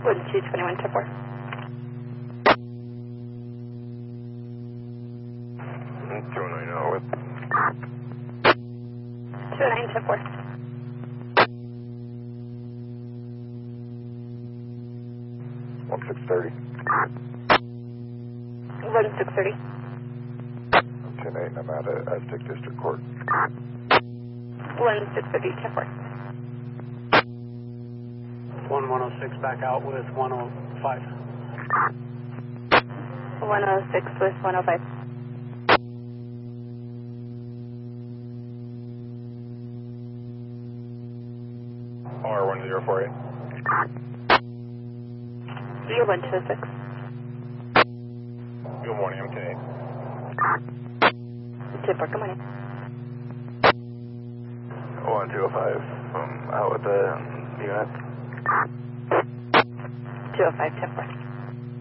Wood 221 tip 4. 209 with. 209 tip 4. 1630. 1630. 10-8, I'm at Aztec District Court. 1630 tip 4. 1106 back out with 105. 106 with 105. R1048. You're 1206. Good morning, I'm 10-8. Tip 4, good morning. 1205, out with the unit. 205 tip 4.